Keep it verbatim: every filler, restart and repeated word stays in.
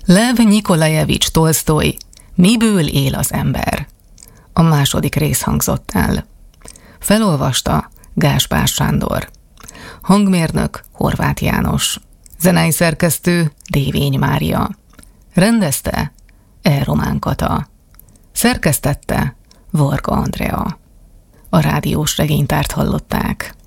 Lev Nikolajevics Tolsztoj, Miből él az ember? A második rész hangzott el. Felolvasta Gáspár Sándor. Hangmérnök Horváth János. Zenei szerkesztő Dévény Mária. Rendezte E. Román Kata. Szerkesztette Varga Andrea. A rádiós regénytárt hallották.